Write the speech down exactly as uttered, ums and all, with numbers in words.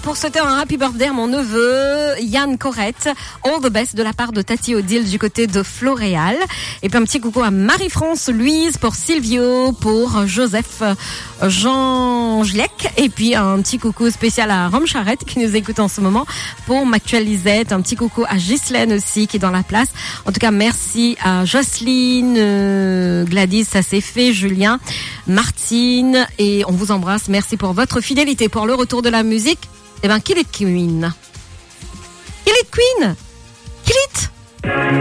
pour souhaiter un happy birthday à mon neveu, Yann Corrette. All the best de la part de Tati Odile du côté de Floréal. Et puis un petit coucou à Marie-France, Louise, pour Silvio, pour Joseph, Jean Gilec. Et puis un petit coucou spécial à Rome Charrette qui nous écoute en ce moment pour m'actualisette. Un petit coucou à Ghislaine aussi qui est dans la place. En tout cas, merci à Jocelyne, euh, Gladys, ça s'est fait, Julien, Martine, et on vous embrasse. Merci pour votre fidélité. Pour le retour de la musique, eh ben, Kill It Queen. Kill It Queen. Kill It.